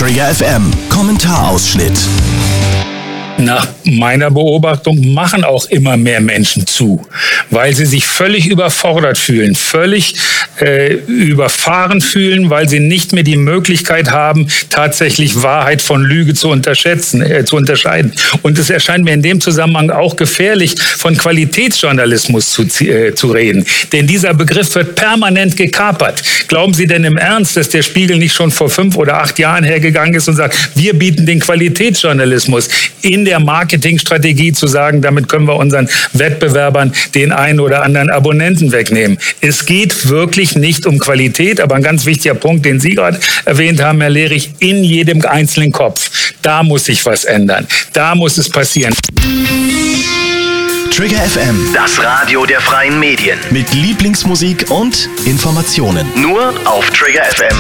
Trigger FM Kommentarausschnitt. Nach meiner Beobachtung machen auch immer mehr Menschen zu, weil sie sich völlig überfordert fühlen, völlig überfahren fühlen, weil sie nicht mehr die Möglichkeit haben, tatsächlich Wahrheit von Lüge zu unterscheiden. Und es erscheint mir in dem Zusammenhang auch gefährlich, von Qualitätsjournalismus zu reden. Denn dieser Begriff wird permanent gekapert. Glauben Sie denn im Ernst, dass der Spiegel nicht schon vor 5 oder 8 Jahren hergegangen ist und sagt, wir bieten den Qualitätsjournalismus in der Marketingstrategie zu sagen, damit können wir unseren Wettbewerbern den einen oder anderen Abonnenten wegnehmen. Es geht wirklich nicht um Qualität, aber ein ganz wichtiger Punkt, den Sie gerade erwähnt haben, Herr Lehrich, in jedem einzelnen Kopf. Da muss sich was ändern. Da muss es passieren. Trigger FM, Das Radio der freien Medien. mit Lieblingsmusik und Informationen. Nur auf triggerfm.de.